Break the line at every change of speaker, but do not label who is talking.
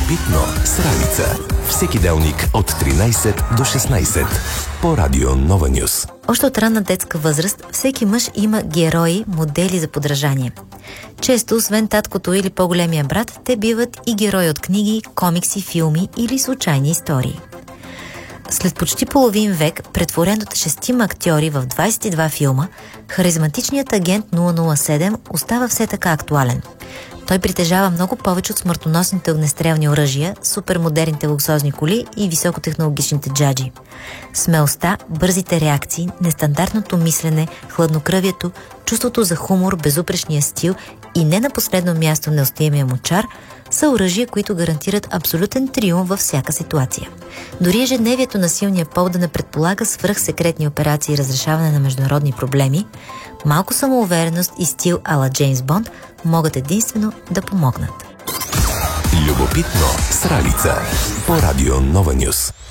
Любопитно с Ралица. Всеки делник от 13 до 16 по Радио Нова Нюс.
Още от ранна детска възраст всеки мъж има герои, модели за подражание. Често, освен таткото или по-големия брат, те биват и герои от книги, комикси, филми или случайни истории. След почти половин век, претворен от 6 актьори в 22 филма, харизматичният агент 007 остава все така актуален. Той притежава много повече от смъртоносните огнестрелни оръжия, супермодерните луксозни коли и високотехнологичните джаджи. Смелостта, бързите реакции, нестандартното мислене, хладнокръвието, чувството за хумор, безупречния стил и не на последно място неустоимия му чар са оръжия, които гарантират абсолютен триумф във всяка ситуация. Дори ежедневието на силния пол да не предполага свръхсекретни операции и разрешаване на международни проблеми, малко самоувереност и стил ала Джеймс Бонд могат единствено да помогнат.
Любопитно с Ралица по Радио Нова Нюс.